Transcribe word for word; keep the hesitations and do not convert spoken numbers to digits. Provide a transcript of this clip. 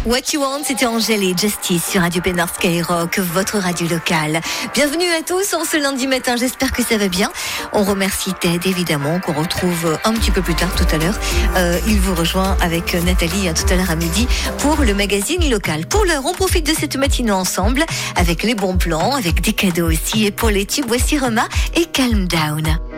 What You Want, c'était Angèle et Justice sur Radio Pénard Skyrock, votre radio locale. Bienvenue à tous en ce lundi matin, j'espère que ça va bien. On remercie Ted, évidemment, qu'on retrouve un petit peu plus tard tout à l'heure. Euh, il vous rejoint avec Nathalie tout à l'heure à midi pour le magazine local. Pour l'heure, on profite de cette matinée ensemble avec les bons plans, avec des cadeaux aussi. Et pour les tubes, voici Roma et Calm Down.